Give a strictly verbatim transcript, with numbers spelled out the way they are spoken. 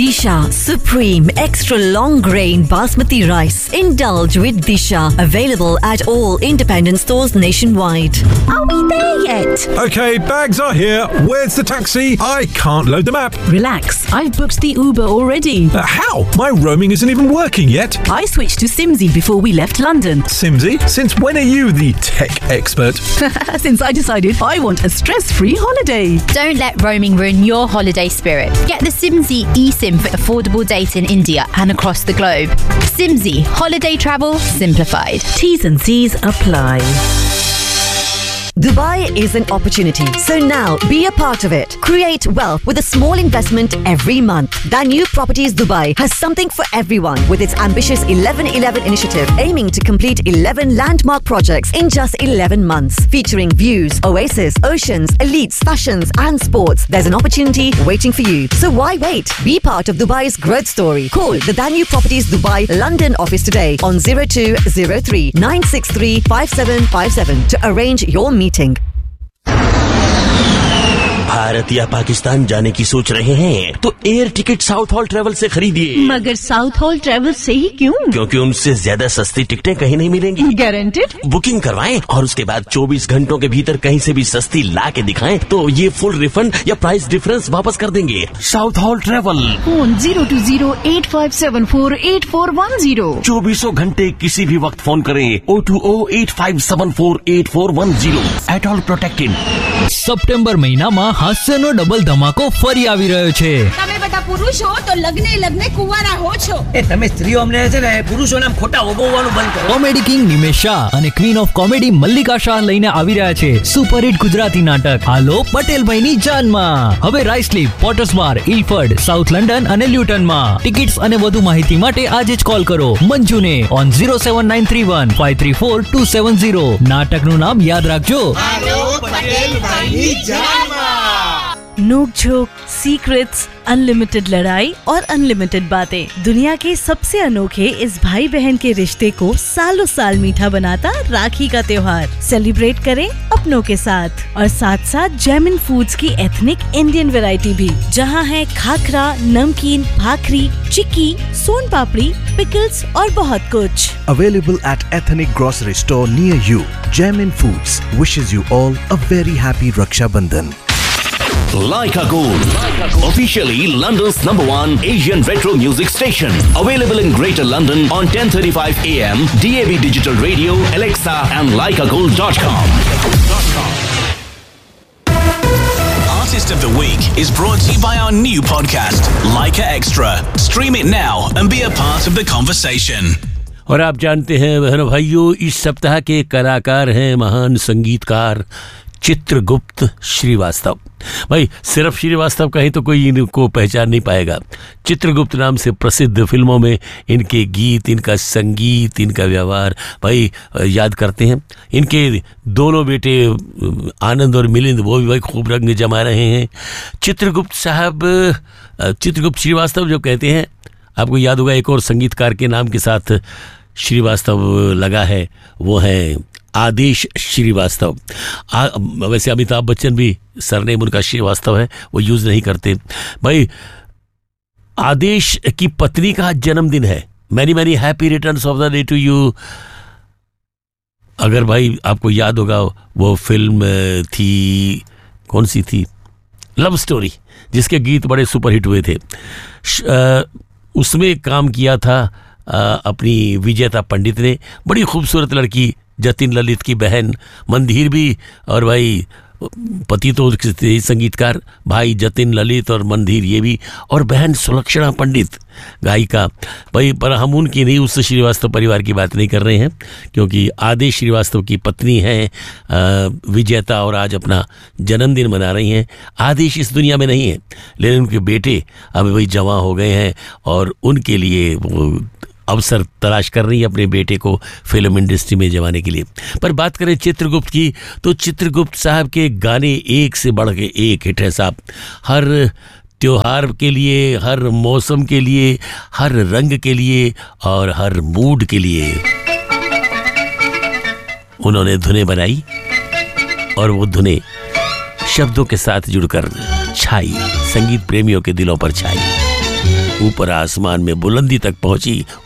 Disha Supreme Extra Long Grain Basmati Rice. Indulge with Disha. Available at all independent stores nationwide. Are we there yet? Okay, bags are here. Where's the taxi? I can't load the map. Relax, I've booked the Uber already. Uh, how? My roaming isn't even working yet. I switched to Simsy before we left London. Simsy? Since when are you the tech expert? Since I decided I want a stress-free holiday. Don't let roaming ruin your holiday spirit. Get the Simsy eSIM for affordable data in India and across the globe. Simsy, holiday travel simplified. T's and C's apply. Dubai is an opportunity, so now be a part of it. Create wealth with a small investment every month. Danube Properties Dubai has something for everyone with its ambitious eleven eleven initiative, aiming to complete eleven landmark projects in just eleven months, featuring views, oasis, oceans, elites, fashions and sports. There's an opportunity waiting for you. So why wait? Be part of Dubai's growth story. Call the Danube Properties Dubai London office today on zero two zero three nine six three five seven five seven to arrange your meeting. Bharat या पाकिस्तान जाने की सोच रहे हैं तो air ticket south hall travel से खरीदिए। मगर साउथ हॉल ट्रेवल से ही क्यों? क्योंकि उनसे ज्यादा सस्ती टिकटें कहीं नहीं मिलेंगी। गारंटेड? बुकिंग करवाएं और उसके बाद चौबीस घंटों के भीतर कहीं से भी सस्ती ला के दिखाएं तो ये फुल रिफंड या प्राइस डिफरेंस वापस कर देंगे। South hall travel, phone zero to zero eight five seven four eight four one zero. चौबीसों घंटे किसी भी वक्त फोन करें O two O eight five seven four eight four one zero. At all protected. September મહિનામાં હાસ્યનો double ધમાકો ફરી આવી રહ્યો છે। તમે બધા પુરુષ હો તો લગ્ને લગ્ને કુંવારા હો છો। એ તમે સ્ત્રીઓ અમને છે ને પુરુષોને ખોટા ઓગવવાનું બંધ કરો। કોમેડી કિંગ નિમેશ શાહ અને queen of comedy Mallika Shah લઈને આવી રહ્યા છે સુપરહિટ ગુજરાતી નાટક હાલો પટેલભાઈની જાનમાં। હવે રાઇસલીપ, પોટર્સબાર, ઇલફર્ડ, સાઉથ લંડન અને લ્યુટનમાં। ટિકિટ્સ અને વધુ માહિતી માટે આજે જ કોલ કરો મંજુને on zero seven nine three one five three four two seven zero. નાટકનું નામ યાદ રાખજો હાલો પટેલભાઈની જાનમાં। नोक झोंक, सीक्रेट्स, अनलिमिटेड लड़ाई और अनलिमिटेड बातें। दुनिया के सबसे अनोखे इस भाई बहन के रिश्ते को सालों साल मीठा बनाता राखी का त्योहार सेलिब्रेट करें अपनों के साथ और साथ साथ जैमिन फूड्स की एथनिक इंडियन वैरायटी भी, जहां है खाखरा, नमकीन, भाखरी, चिक्की, सोन पापड़ी, पिकल्स और बहुत कुछ। Available at ethnic grocery store near you. Jaimin Foods wishes you all a very happy Raksha Bandhan. Laika Gold, officially London's number one Asian retro music station. Available in Greater London on ten thirty-five A M, D A B Digital Radio, Alexa and laika gold dot com. Artist of the Week is brought to you by our new podcast, Laika Extra. Stream it now and be a part of the conversation. और आप जानते हैं बहनों भाइयों, इस सप्ताह के कलाकार हैं महान संगीतकार चित्रगुप्त श्रीवास्तव। भाई सिर्फ श्रीवास्तव कहीं तो कोई इनको पहचान नहीं पाएगा। चित्रगुप्त नाम से प्रसिद्ध फिल्मों में इनके गीत, इनका संगीत, इनका व्यवहार भाई याद करते हैं। इनके दोनों बेटे आनंद और मिलिंद वो भी भाई खूब रंग जमा रहे हैं। चित्रगुप्त साहब, चित्रगुप्त श्रीवास्तव जो कहते हैं, आपको याद होगा एक और संगीतकार के नाम के साथ श्रीवास्तव लगा है, वो है आदेश श्रीवास्तव। आ, वैसे अमिताभ बच्चन भी सरनेम उनका श्रीवास्तव है, वो यूज़ नहीं करते। भाई आदेश की पत्नी का जन्मदिन है। Many many happy returns of the day to you. अगर भाई आपको याद होगा वो फिल्म थी, कौन सी थी, लव स्टोरी, जिसके गीत बड़े सुपरहिट हुए थे। आ, उसमें काम किया था आ, अपनी विजेता पंडित ने। बड़ी खूबसूरत लड़की, जतिन ललित की बहन मंदिर भी, और भाई पति तो संगीतकार भाई जतिन ललित और मंदिर ये भी, और बहन सुलक्षणा पंडित गायिका। भाई पर हम उनकी नहीं, उस श्रीवास्तव परिवार की बात नहीं कर रहे हैं, क्योंकि आदेश श्रीवास्तव की पत्नी हैं विजेता और आज अपना जन्मदिन मना रही हैं। आदेश इस दुनिया में नहीं है, लेकिन उनके बेटे अब भाई जवां हो गए हैं और उनके लिए वो अवसर तलाश कर रही है अपने बेटे को फिल्म इंडस्ट्री में जमाने के लिए। पर बात करें चित्रगुप्त की, तो चित्रगुप्त साहब के गाने एक से बढ़ के एक हिट है साहब। हर त्योहार के लिए, हर मौसम के लिए, हर रंग के लिए और हर मूड के लिए उन्होंने धुनें बनाई, और वो धुनें शब्दों के साथ जुड़कर छाई, संगीत प्रेमियों के दिलों पर छाई। ऊपर आसमान में बुलंदी तक पहुंची